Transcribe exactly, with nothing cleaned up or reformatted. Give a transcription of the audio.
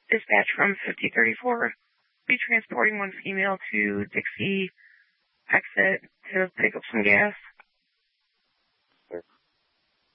Dispatch from fifty thirty-four. Be transporting one female to Dixie exit to pick up some gas.